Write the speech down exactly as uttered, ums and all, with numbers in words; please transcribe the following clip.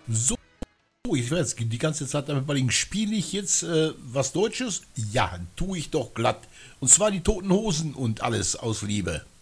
So, ich werde jetzt die ganze Zeit damit überlegen, spiele ich jetzt äh, was Deutsches? Ja, tue ich doch glatt. Und zwar die Toten Hosen und alles aus Liebe.